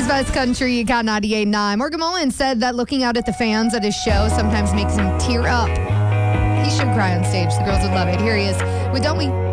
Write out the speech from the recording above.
Country's Best Country, you got 98.9. Morgan Mullen said that looking out at the fans at his show sometimes makes him tear up. He should cry on stage. The girls would love it. Here he is with Don't We